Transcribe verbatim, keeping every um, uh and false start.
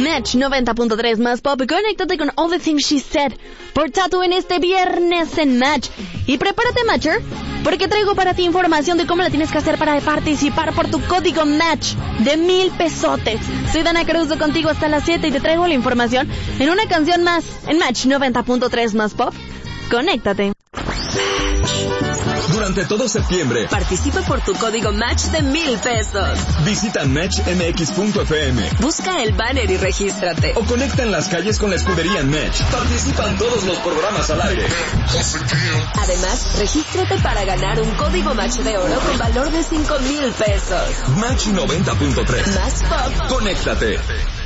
Match noventa punto tres más pop. Conéctate con All the Things She Said por Tatooine este viernes en Match. Y prepárate, Matcher, porque traigo para ti información de cómo la tienes que hacer para participar por tu código Match de mil pesotes. Soy Dana Cruz contigo hasta las siete y te traigo la información en una canción más en Match noventa punto tres más pop. Conéctate. Durante todo septiembre, participa por tu código Match de mil pesos. Visita match m x punto f m. Busca el banner y regístrate. O conecta en las calles con la escudería Match. Participan todos los programas al aire. Además, regístrate para ganar un código Match de oro con valor de cinco mil pesos. Match noventa punto tres. Más pop. Conéctate.